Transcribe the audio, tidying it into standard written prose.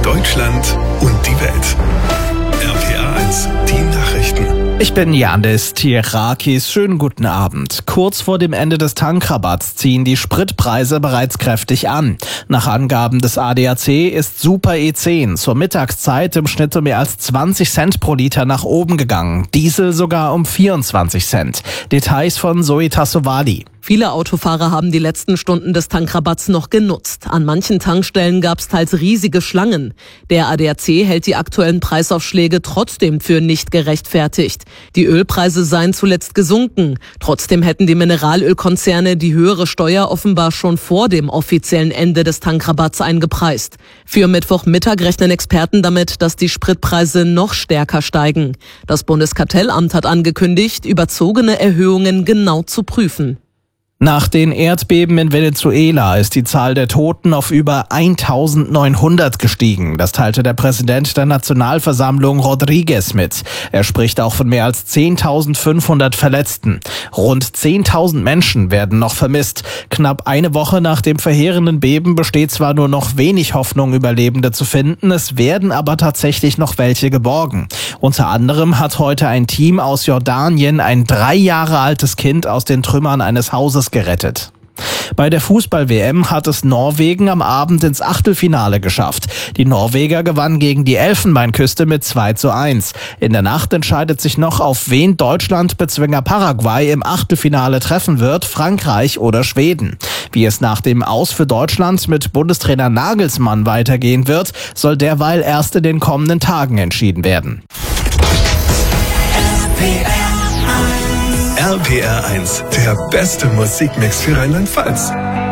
Deutschland und die Welt. RPA1, die Nachrichten. Ich bin Yandis Tirakis. Schönen guten Abend. Kurz vor dem Ende des Tankrabatts ziehen die Spritpreise bereits kräftig an. Nach Angaben des ADAC ist Super E10 zur Mittagszeit im Schnitt um mehr als 20 Cent pro Liter nach oben gegangen. Diesel sogar um 24 Cent. Details von Zoe Tassovali. Viele Autofahrer haben die letzten Stunden des Tankrabatts noch genutzt. An manchen Tankstellen gab es teils riesige Schlangen. Der ADAC hält die aktuellen Preisaufschläge trotzdem für nicht gerechtfertigt. Die Ölpreise seien zuletzt gesunken. Trotzdem hätten die Mineralölkonzerne die höhere Steuer offenbar schon vor dem offiziellen Ende des Tankrabatts eingepreist. Für Mittwochmittag rechnen Experten damit, dass die Spritpreise noch stärker steigen. Das Bundeskartellamt hat angekündigt, überzogene Erhöhungen genau zu prüfen. Nach den Erdbeben in Venezuela ist die Zahl der Toten auf über 1900 gestiegen. Das teilte der Präsident der Nationalversammlung Rodriguez mit. Er spricht auch von mehr als 10.500 Verletzten. Rund 10.000 Menschen werden noch vermisst. Knapp eine Woche nach dem verheerenden Beben besteht zwar nur noch wenig Hoffnung, Überlebende zu finden, es werden aber tatsächlich noch welche geborgen. Unter anderem hat heute ein Team aus Jordanien ein 3 Jahre altes Kind aus den Trümmern eines Hauses gerettet. Bei der Fußball-WM hat es Norwegen am Abend ins Achtelfinale geschafft. Die Norweger gewannen gegen die Elfenbeinküste mit 2:1. In der Nacht entscheidet sich noch, auf wen Deutschland Bezwinger Paraguay im Achtelfinale treffen wird, Frankreich oder Schweden. Wie es nach dem Aus für Deutschland mit Bundestrainer Nagelsmann weitergehen wird, soll derweil erst in den kommenden Tagen entschieden werden. RPR1, der beste Musikmix für Rheinland-Pfalz.